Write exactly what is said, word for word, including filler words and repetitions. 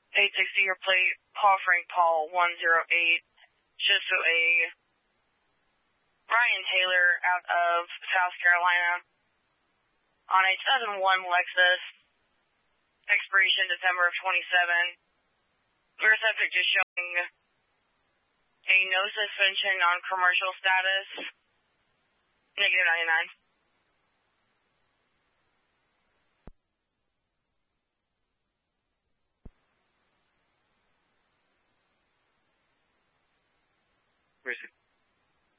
eight sixty your plate, Paul Frank Paul one zero eight, just so a Ryan Taylor out of South Carolina on a two thousand one Lexus, expiration December of twenty-seven. We're subject to showing a no suspension on commercial status, negative ninety-nine. Where is it?